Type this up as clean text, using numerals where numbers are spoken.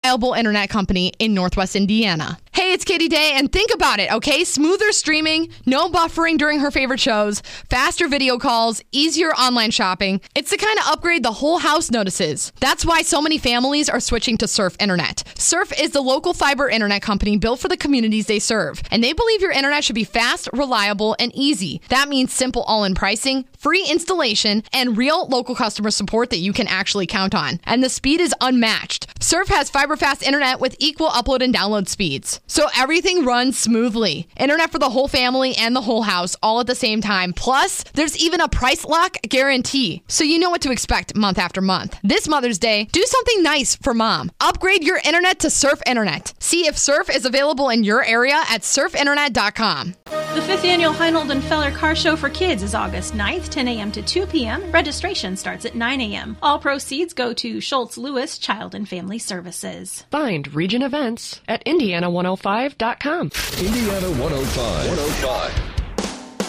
reliable internet company in Northwest Indiana. Hey, it's Katie Day, and think about it, okay? Smoother streaming, no buffering during her favorite shows, faster video calls, easier online shopping. It's the kind of upgrade the whole house notices. That's why so many families are switching to Surf Internet. Surf is the local fiber internet company built for the communities they serve, and they believe your internet should be fast, reliable, and easy. That means simple all-in pricing, free installation, and real local customer support that you can actually count on. And the speed is unmatched. Surf has fiber-fast internet with equal upload and download speeds, so everything runs smoothly. Internet for the whole family and the whole house all at the same time. Plus, there's even a price lock guarantee, so you know what to expect month after month. This Mother's Day, do something nice for mom. Upgrade your internet to Surf Internet. See if Surf is available in your area at surfinternet.com. The 5th Annual Heinold and Feller Car Show for Kids is August 9th, 10 a.m. to 2 p.m. Registration starts at 9 a.m. All proceeds go to Schultz Lewis Child and Family Services. Find Region Events at Indiana105.com. Indiana 105.